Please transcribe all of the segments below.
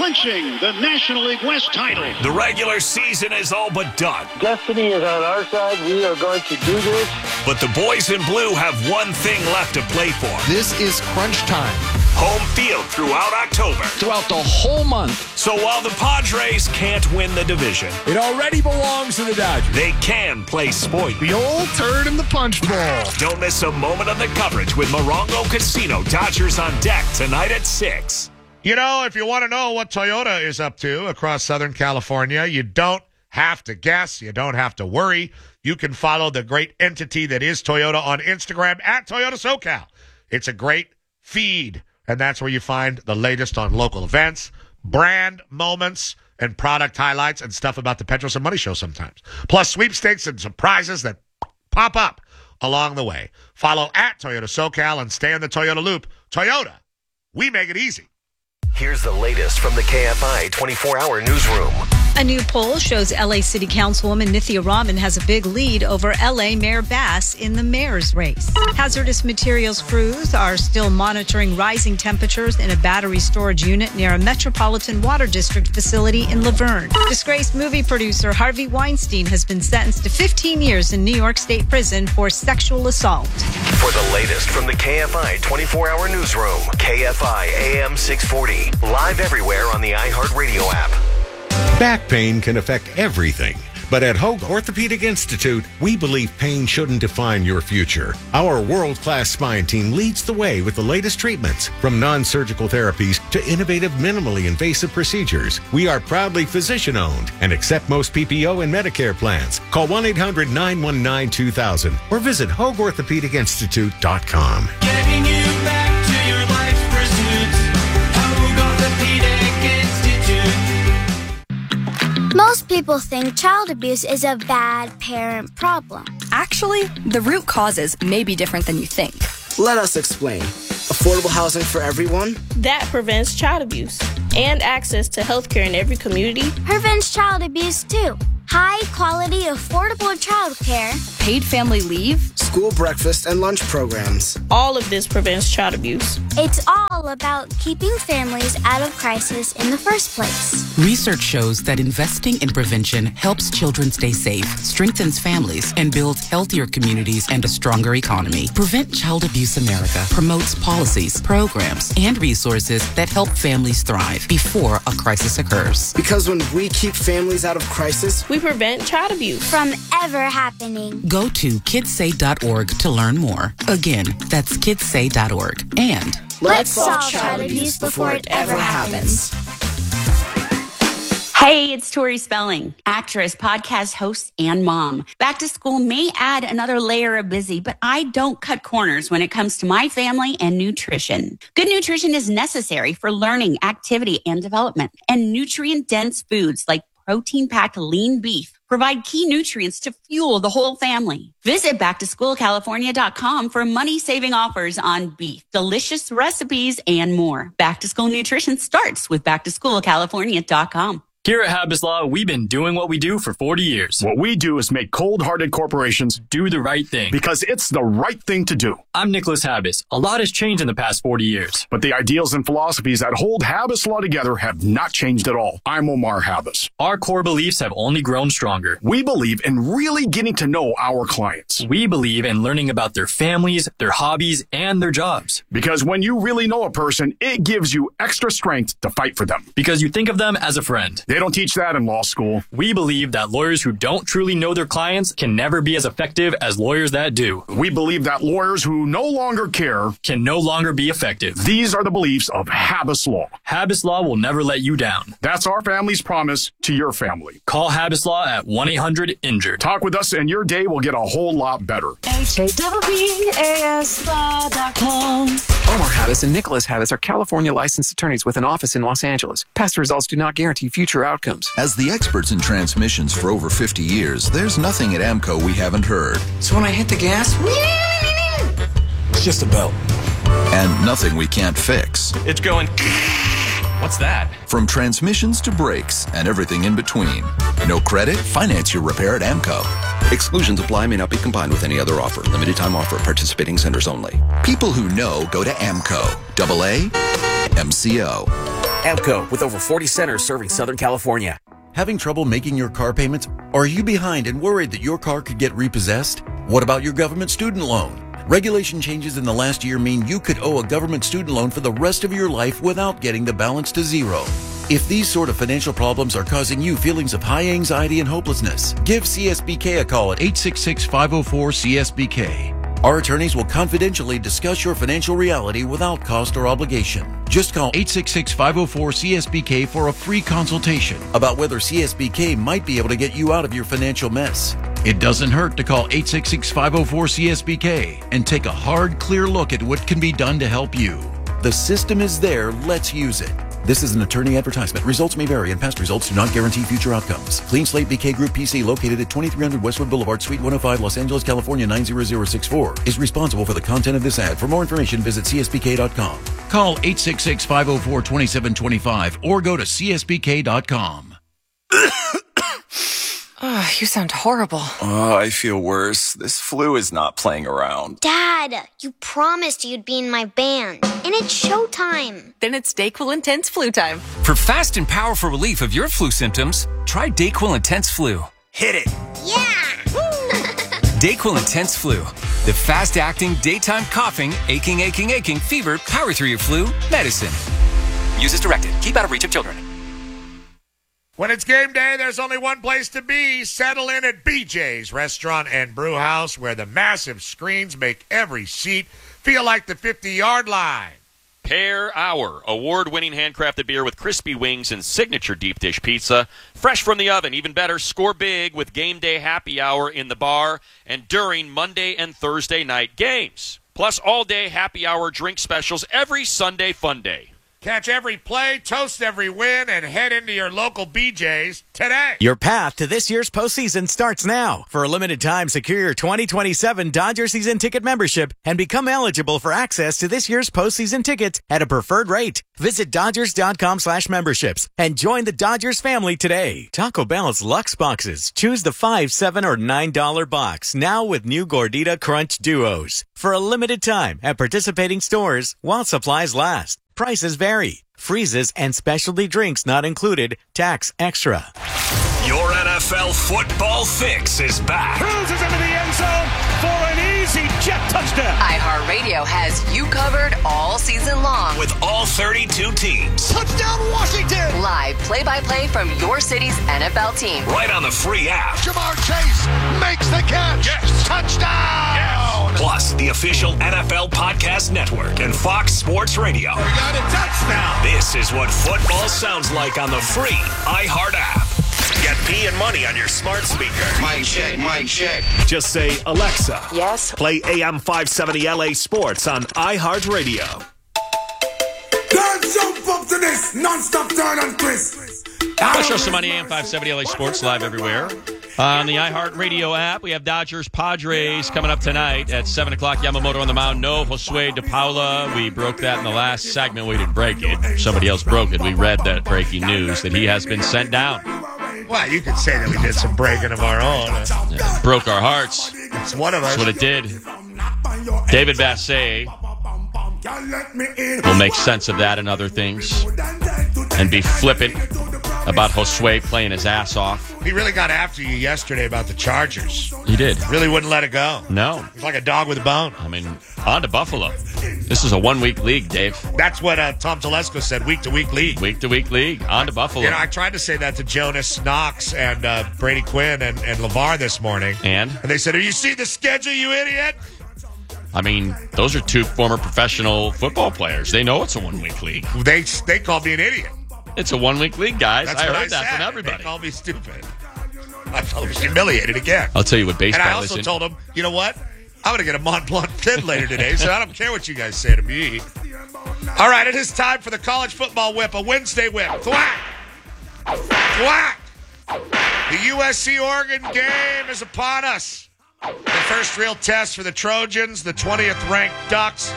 clinching the National League West title. The regular season is all but done. Destiny is on our side. We are going to do this. But the boys in blue have one thing left to play for. This is crunch time. Home field throughout October. Throughout the whole month. So while the Padres can't win the division, it already belongs to the Dodgers. They can play spoil. The old turd in the punch bowl. Don't miss a moment of the coverage with Morongo Casino. Dodgers on deck tonight at 6. You know, if you want to know what Toyota is up to across Southern California, you don't have to guess. You don't have to worry. You can follow the great entity that is Toyota on Instagram at Toyota SoCal. It's a great feed. And that's where you find the latest on local events, brand moments, and product highlights and stuff about the Petros and Money Show sometimes. Plus sweepstakes and surprises that pop up along the way. Follow at Toyota SoCal and stay in the Toyota loop. Toyota, we make it easy. Here's the latest from the KFI 24-hour newsroom. A new poll shows L.A. City Councilwoman Nithya Raman has a big lead over L.A. Mayor Bass in the mayor's race. Hazardous materials crews are still monitoring rising temperatures in a battery storage unit near a Metropolitan Water District facility in Laverne. Disgraced movie producer Harvey Weinstein has been sentenced to 15 years in New York State prison for sexual assault. For the latest from the KFI 24-hour newsroom, KFI AM 640, live everywhere on the iHeartRadio app. Back pain can affect everything. But at Hoag Orthopedic Institute, we believe pain shouldn't define your future. Our world-class spine team leads the way with the latest treatments, from non-surgical therapies to innovative minimally invasive procedures. We are proudly physician-owned and accept most PPO and Medicare plans. Call 1-800-919-2000 or visit HoagOrthopedicInstitute.com. Getting you back to your life's pursuits. Hoag Orthopedic Institute. Most people think child abuse is a bad parent problem. Actually, the root causes may be different than you think. Let us explain. Affordable housing for everyone? That prevents child abuse. And access to health care in every community. Prevents child abuse, too. High-quality, affordable childcare. Paid family leave. School breakfast and lunch programs. All of this prevents child abuse. It's all about keeping families out of crisis in the first place. Research shows that investing in prevention helps children stay safe, strengthens families, and builds healthier communities and a stronger economy. Prevent Child Abuse America promotes policies, programs, and resources that help families thrive before a crisis occurs. Because when we keep families out of crisis, we prevent child abuse from ever happening. Go to kidssay.org to learn more. Again, that's kidssay.org. And let's solve child abuse before it ever happens. Hey, it's Tori Spelling, actress, podcast host, and mom. Back to school may add another layer of busy, but I don't cut corners when it comes to my family and nutrition. Good nutrition is necessary for learning, activity, and development. And nutrient-dense foods like protein-packed lean beef provide key nutrients to fuel the whole family. Visit backtoschoolcalifornia.com for money-saving offers on beef, delicious recipes, and more. Back to school nutrition starts with backtoschoolcalifornia.com. Here at Habas Law, we've been doing what we do for 40 years. What we do is make cold-hearted corporations do the right thing. Because it's the right thing to do. I'm Nicholas Habas. A lot has changed in the past 40 years. But the ideals and philosophies that hold Habas Law together have not changed at all. I'm Omar Habas. Our core beliefs have only grown stronger. We believe in really getting to know our clients. We believe in learning about their families, their hobbies, and their jobs. Because when you really know a person, it gives you extra strength to fight for them. Because you think of them as a friend. They don't teach that in law school. We believe that lawyers who don't truly know their clients can never be as effective as lawyers that do. We believe that lawyers who no longer care can no longer be effective. These are the beliefs of Habas Law. Habas Law will never let you down. That's our family's promise to your family. Call Habas Law at 1-800-INJURED. Talk with us and your day will get a whole lot better. HAWBASLaw.com. Omar Habas and Nicholas Habas are California licensed attorneys with an office in Los Angeles. Past results do not guarantee future outcomes. As the experts in transmissions for over 50 years, there's nothing at AMCO we haven't heard. So when I hit the gas, it's just a belt. And nothing we can't fix. It's going... What's that? From transmissions to brakes and everything in between. No credit? Finance your repair at AMCO. Exclusions apply, may not be combined with any other offer. Limited time offer at participating centers only. People who know go to AMCO. AA MCO. AMCO, with over 40 centers serving Southern California. Having trouble making your car payments? Or are you behind and worried that your car could get repossessed? What about your government student loan? Regulation changes in the last year mean you could owe a government student loan for the rest of your life without getting the balance to zero. If these sort of financial problems are causing you feelings of high anxiety and hopelessness, give CSBK a call at 866-504-CSBK. Our attorneys will confidentially discuss your financial reality without cost or obligation. Just call 866-504-CSBK for a free consultation about whether CSBK might be able to get you out of your financial mess. It doesn't hurt to call 866-504-CSBK and take a hard, clear look at what can be done to help you. The system is there. Let's use it. This is an attorney advertisement. Results may vary, and past results do not guarantee future outcomes. Clean Slate BK Group PC, located at 2300 Westwood Boulevard, Suite 105, Los Angeles, California 90064, is responsible for the content of this ad. For more information, visit csbk.com. Call 866-504-2725 or go to csbk.com. Oh, you sound horrible. Oh, I feel worse. This flu is not playing around. Dad, you promised you'd be in my band, and it's showtime. Then it's DayQuil Intense Flu time. For fast and powerful relief of your flu symptoms, try DayQuil Intense Flu. Hit it. Yeah! DayQuil Intense Flu. The fast-acting, daytime coughing, aching, fever, power through your flu medicine. Use as directed. Keep out of reach of children. When it's game day, there's only one place to be. Settle in at BJ's Restaurant and Brew House, where the massive screens make every seat feel like the 50-yard line. Pear Hour, award-winning handcrafted beer with crispy wings and signature deep dish pizza. Fresh from the oven, even better, score big with game day happy hour in the bar and during Monday and Thursday night games. Plus all-day happy hour drink specials every Sunday fun day. Catch every play, toast every win, and head into your local BJ's today. Your path to this year's postseason starts now. For a limited time, secure your 2027 Dodger season ticket membership and become eligible for access to this year's postseason tickets at a preferred rate. Visit Dodgers.com/memberships and join the Dodgers family today. Taco Bell's Luxe Boxes. Choose the $5, $7, or $9 box now with new Gordita Crunch Duos. For a limited time at participating stores while supplies last. Prices vary. Freezes and specialty drinks not included. Tax extra. Your NFL football fix is back. Cruises into the end zone for an easy jet touchdown. iHeartRadio has you covered all season long. With all 32 teams. Touchdown Washington. Live play-by-play from your city's NFL team. Right on the free app. Jamar Chase makes the catch. Yes. Touchdown. Yes. Plus, the official NFL Podcast Network and Fox Sports Radio. We got a touchdown. This is what football sounds like on the free iHeart app. Get P and Money on your smart speaker. Mic check, mic check. Just say, Alexa. Yes. Play AM 570 LA Sports on iHeartRadio. Let's jump up to this non-stop turn and twist. Let's show some money. AM 570 LA Sports live everywhere. On the iHeartRadio app, we have Dodgers Padres coming up tonight at 7 o'clock. Yamamoto on the mound. No Josue De Paula. We broke that in the last segment. We didn't break it. Somebody else broke it. We read that breaking news that he has been sent down. Well, you could say that we did some breaking of our own. Yeah, broke our hearts. It's one of us. That's what it did. David Bassett will make sense of that and other things and be flippant about Josue playing his ass off. He really got after you yesterday about the Chargers. He did. Really wouldn't let it go. No. He's like a dog with a bone. I mean, on to Buffalo. This is a one-week league, Dave. That's what Tom Telesco said, week-to-week league. Week-to-week league. On to Buffalo. You know, I tried to say that to Jonas Knox and Brady Quinn and LeVar this morning. And they said, "Have you seen the schedule, you idiot?" I mean, those are two former professional football players. They know it's a one-week league. They called me an idiot. It's a one-week league, guys. That's I what heard that said. from everybody. They called me stupid. I felt humiliated again. I'll tell you what baseball is. And I also told them, you know what? I'm going to get a Mont Blanc thin later today, so I don't care what you guys say to me. All right, it is time for the college football whip, a Wednesday whip. Thwack! Thwack! The USC-Oregon game is upon us. The first real test for the Trojans, the 20th-ranked Ducks,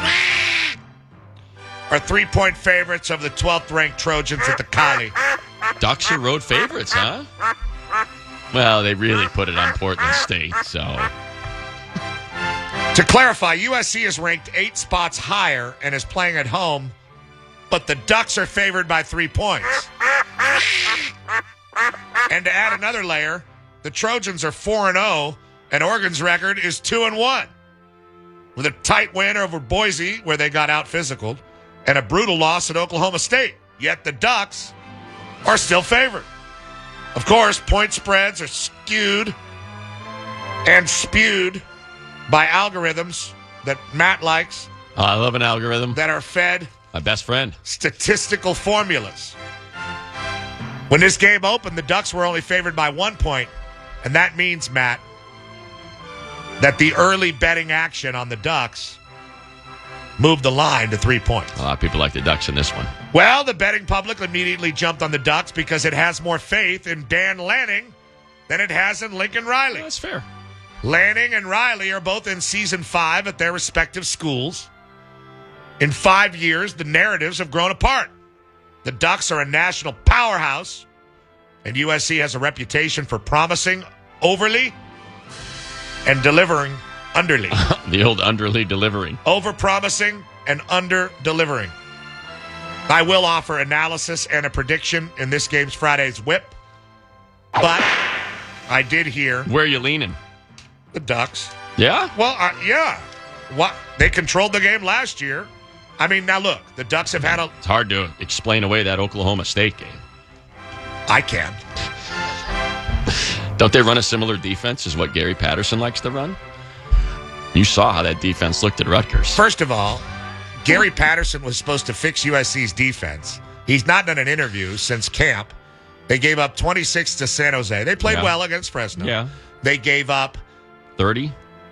are 3-point favorites of the 12th-ranked Trojans at the Cali. Ducks are road favorites, huh? Well, they really put it on Portland State, so. To clarify, USC is ranked 8 spots higher and is playing at home but the Ducks are favored by 3 points. And to add another layer, the Trojans are 4-0, and Oregon's record is 2-1. With a tight win over Boise, where they got out-physicaled, and a brutal loss at Oklahoma State. Yet the Ducks are still favored. Of course, point spreads are skewed and spewed by algorithms that Matt likes. Oh, I love an algorithm. That are fed my best friend. Statistical formulas. When this game opened, the Ducks were only favored by 1 point. And that means, Matt, that the early betting action on the Ducks moved the line to 3 points. A lot of people like the Ducks in this one. Well, the betting public immediately jumped on the Ducks because it has more faith in Dan Lanning than it has in Lincoln Riley. That's fair. Lanning and Riley are both in season 5 at their respective schools. In 5 years, the narratives have grown apart. The Ducks are a national powerhouse, and USC has a reputation for promising overly and delivering underly. The old underly delivering. Over-promising and under-delivering. I will offer analysis and a prediction in this game's Friday's whip, but I did hear... Where are you leaning? The Ducks. Yeah? Well, yeah. What? They controlled the game last year. I mean, now look, the Ducks have had a... It's hard to explain away that Oklahoma State game. I can. Don't they run a similar defense as what Gary Patterson likes to run? You saw how that defense looked at Rutgers. First of all, Gary Patterson was supposed to fix USC's defense. He's not done an interview since camp. They gave up 26 to San Jose. They played well against Fresno. Yeah. They gave up 30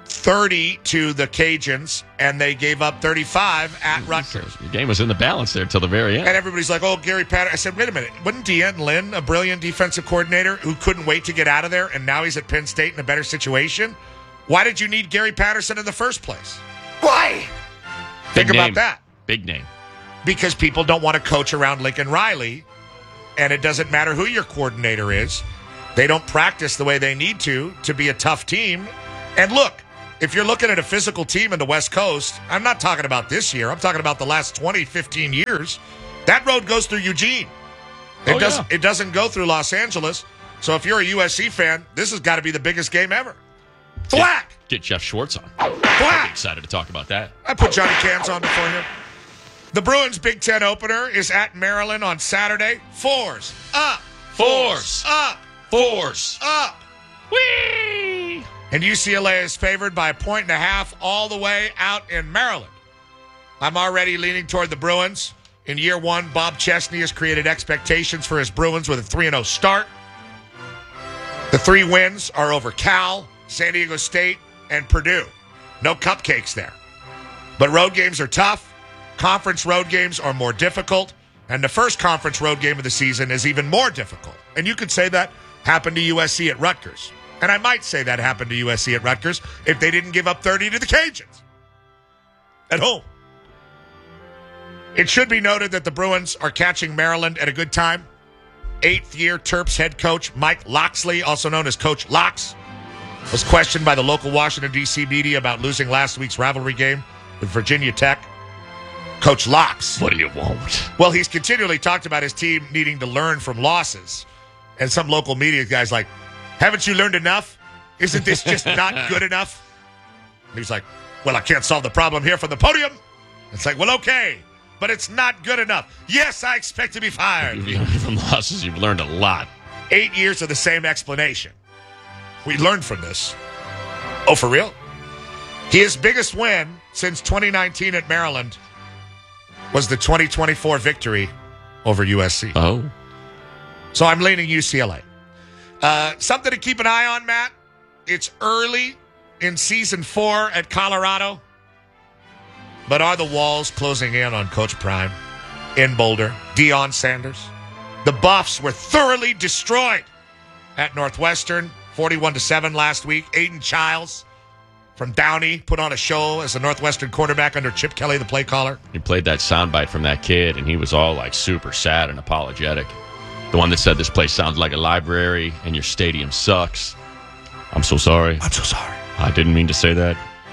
to the Cajuns, and they gave up 35 at Rutgers. The game was in the balance there till the very end. And everybody's like, oh, Gary Patterson. I said, wait a minute. Wasn't Deanne Lynn a brilliant defensive coordinator who couldn't wait to get out of there, and now he's at Penn State in a better situation? Why did you need Gary Patterson in the first place? Why? Think about that. Big name. Because people don't want to coach around Lincoln Riley, and it doesn't matter who your coordinator is. They don't practice the way they need to be a tough team. And look, if you're looking at a physical team in the West Coast, I'm not talking about this year. I'm talking about the last 20, 15 years. That road goes through Eugene. It doesn't go through Los Angeles. So if you're a USC fan, this has got to be the biggest game ever. Thwack! Get Jeff Schwartz on. Thwack! I'm excited to talk about that. I put Johnny Cans on before him. The Bruins Big Ten opener is at Maryland on Saturday. Fours up. Fours up. Fours up. Whee! And UCLA is favored by 1.5 all the way out in Maryland. I'm already leaning toward the Bruins. In year one, Bob Chesney has created expectations for his Bruins with a 3-0 start. The 3 wins are over Cal, San Diego State, and Purdue. No cupcakes there. But road games are tough. Conference road games are more difficult. And the first conference road game of the season is even more difficult. And you could say that happened to USC at Rutgers. And I might say that happened to USC at Rutgers if they didn't give up 30 to the Cajuns at home. It should be noted that the Bruins are catching Maryland at a good time. 8th-year Terps head coach Mike Locksley, also known as Coach Locks, was questioned by the local Washington, D.C. media about losing last week's rivalry game with Virginia Tech. Coach Locks. What do you want? Well, he's continually talked about his team needing to learn from losses. And some local media guys like, haven't you learned enough? Isn't this just not good enough? And he's like, well, I can't solve the problem here from the podium. It's like, well, okay, but it's not good enough. Yes, I expect to be fired. You've learned from losses. You've learned a lot. 8 years of the same explanation. We learned from this. Oh, for real? His biggest win since 2019 at Maryland was the 2024 victory over USC. Oh. So I'm leaning UCLA. Something to keep an eye on, Matt. It's early in season 4 at Colorado. But are the walls closing in on Coach Prime in Boulder? Deion Sanders. The Buffs were thoroughly destroyed at Northwestern, 41-7 last week. Aiden Childs from Downey put on a show as a Northwestern quarterback under Chip Kelly, the play caller. He played that soundbite from that kid, and he was all like super sad and apologetic. The one that said this place sounds like a library and your stadium sucks. I'm so sorry. I'm so sorry. I didn't mean to say that.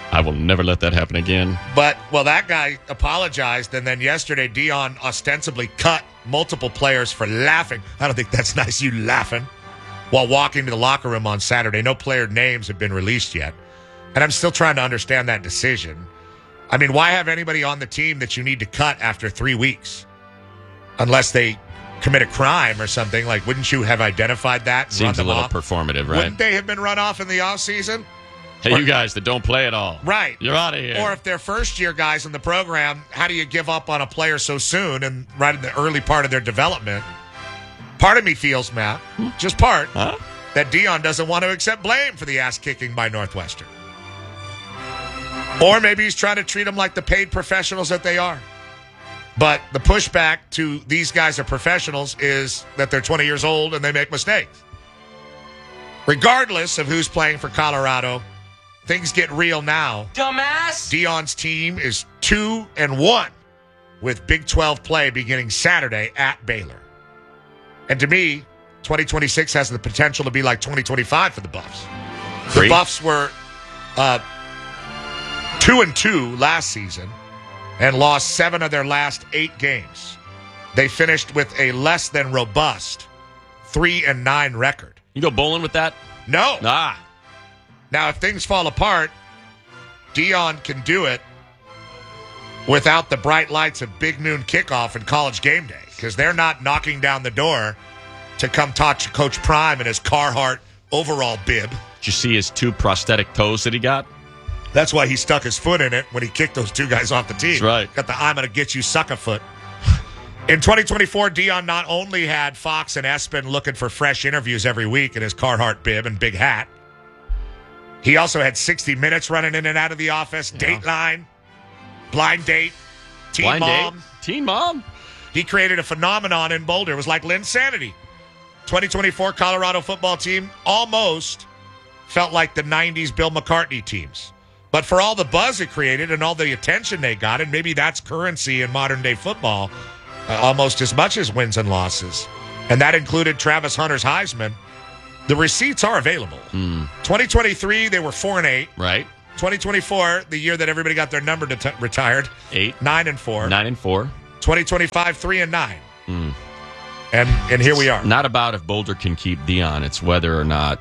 I will never let that happen again. But, well, that guy apologized, and then yesterday Dion ostensibly cut multiple players for laughing. I don't think that's nice, you laughing, while walking to the locker room on Saturday. No player names have been released yet. And I'm still trying to understand that decision. I mean, why have anybody on the team that you need to cut after 3 weeks? Unless they commit a crime or something. Like, wouldn't you have identified that and Seems a run them little off? performative, right? Wouldn't they have been run off in the offseason? Hey, you guys that don't play at all. Right. You're out of here. Or if they're first-year guys in the program, how do you give up on a player so soon and right in the early part of their development? Part of me feels, Matt, just part, that Dion doesn't want to accept blame for the ass-kicking by Northwestern. Or maybe he's trying to treat them like the paid professionals that they are. But the pushback to these guys are professionals is that they're 20 years old and they make mistakes. Regardless of who's playing for Colorado, things get real now. Dumbass! Dion's team is 2-1 with Big 12 play beginning Saturday at Baylor. And to me, 2026 has the potential to be like 2025 for the Buffs. The Buffs were 2-2 last season and lost 7 of their last 8 games. They finished with a less than robust 3-9 record. You go bowling with that? No. Ah. Now, if things fall apart, Dion can do it without the bright lights of Big Noon Kickoff and College Game Day, because they're not knocking down the door to come touch Coach Prime in his Carhartt overall bib. Did you see his 2 prosthetic toes that he got? That's why he stuck his foot in it when he kicked those 2 guys off the team. That's right. Got the I'm going to get you sucker foot. In 2024, Dion not only had Fox and Espen looking for fresh interviews every week in his Carhartt bib and big hat, he also had 60 Minutes running in and out of the office, Dateline, Blind Date, Teen Blind Mom. Date? Teen Mom? He created a phenomenon in Boulder. It was like Linsanity. 2024 Colorado football team almost felt like the 90s Bill McCartney teams. But for all the buzz it created and all the attention they got, and maybe that's currency in modern-day football, almost as much as wins and losses, and that included Travis Hunter's Heisman, the receipts are available. 2023, they were 4-8. Right. 2024, the year that everybody got their number retired, 9-4. 9-4. 2025, 3-9. And here we are. Not about if Boulder can keep Dion. It's whether or not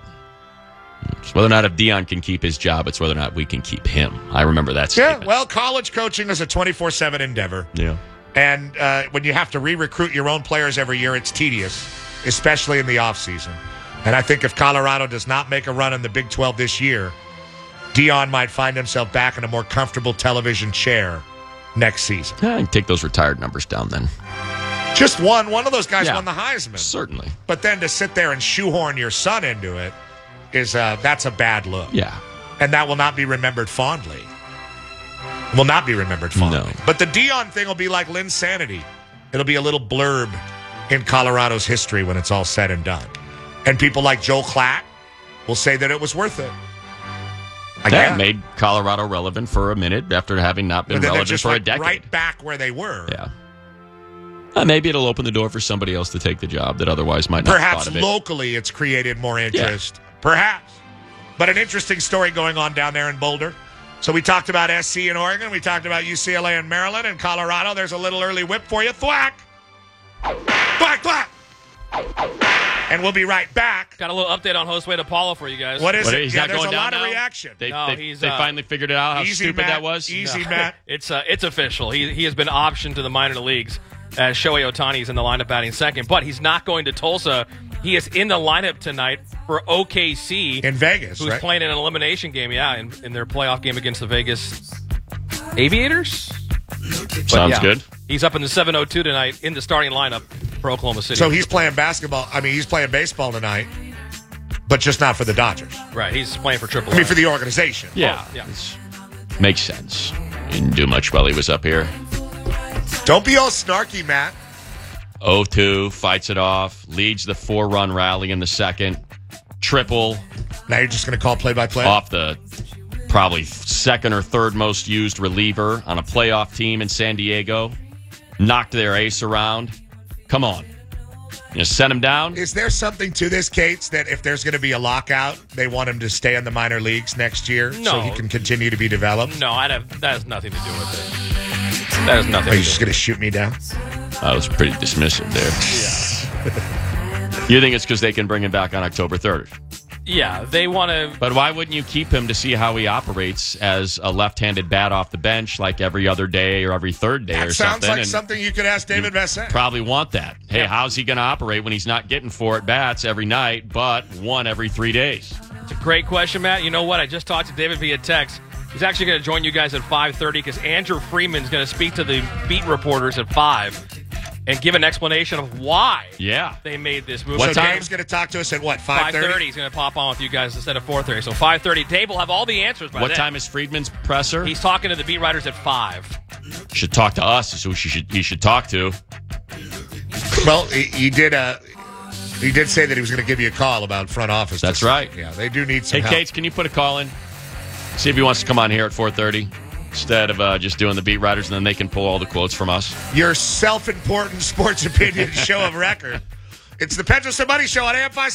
if Dion can keep his job, it's whether or not we can keep him. I remember that statement. Yeah, well, college coaching is a 24/7 endeavor. Yeah. And when you have to re-recruit your own players every year, it's tedious, especially in the offseason. And I think if Colorado does not make a run in the Big 12 this year, Dion might find himself back in a more comfortable television chair next season. Yeah, I can take those retired numbers down then. Just one of those guys won the Heisman. Certainly. But then to sit there and shoehorn your son into it is that's a bad look. Yeah. And that will not be remembered fondly. Will not be remembered fondly. No. But the Dion thing will be like Linsanity. It'll be a little blurb in Colorado's history when it's all said and done. And people like Joel Klatt will say that it was worth it. That made Colorado relevant for a minute after having not been But then they're relevant just for a like decade. right back where they were. Yeah. Maybe it'll open the door for somebody else to take the job that otherwise might not have Perhaps thought of it. locally it's created more interest. Perhaps. But an interesting story going on down there in Boulder. So we talked about SC in Oregon. We talked about UCLA in Maryland and Colorado. There's a little early whip for you. Thwack! Thwack, thwack! And we'll be right back. Got a little update on Josue Apollo for you guys. What is it? He's Yeah, not there's going a down lot of now? reaction. They he's finally figured it out how easy, stupid Matt. that was? Easy, Matt. It's official. He has been optioned to the minor leagues as Shohei Ohtani is in the lineup batting second, but he's not going to Tulsa. He is in the lineup tonight for OKC. In Vegas, who's right? playing in an elimination game, in their playoff game against the Vegas Aviators. Sounds good. He's up in the 7-0-2 tonight in the starting lineup for Oklahoma City. So he's playing basketball. I mean, he's playing baseball tonight, but just not for the Dodgers. Right, he's playing for AAA. I mean, for the organization. Yeah. Oh, yeah. Makes sense. He didn't do much while he was up here. Don't be all snarky, Matt. 0-2, fights it off, leads the 4-run rally in the second. Triple. Now you're just going to call play-by-play? Off the probably second or third most used reliever on a playoff team in San Diego. Knocked their ace around. Come on. You send him down? Is there something to this, Cates, that if there's going to be a lockout, they want him to stay in the minor leagues next year so he can continue to be developed? No, that has nothing to do with it. That has nothing Are to you do just going to shoot me down? I was pretty dismissive there. Yeah. You think it's because they can bring him back on October 3rd? Yeah, they want to. But why wouldn't you keep him to see how he operates as a left-handed bat off the bench like every other day or every third day or something? Sounds like something you could ask David Bassett. Probably want that. Hey, how's he going to operate when he's not getting 4 at-bats every night, but 1 every 3 days? It's a great question, Matt. You know what? I just talked to David via text. He's actually going to join you guys at 5:30 because Andrew Freeman's going to speak to the beat reporters at 5 and give an explanation of why they made this move. So Dave's going to talk to us at what, 5:30? 5:30. He's going to pop on with you guys instead of 4:30. So 5:30. Dave will have all the answers by then. What time is Friedman's presser? He's talking to the beat writers at 5. Should talk to us is who he should talk to. Well, he did say that he was going to give you a call about front office. That's right. Yeah, they do need some help. Hey, Cates, can you put a call in? See if he wants to come on here at 4:30 instead of just doing the beat writers, and then they can pull all the quotes from us. Your self-important sports opinion show of record. It's the Pedro Money Show on AM 560.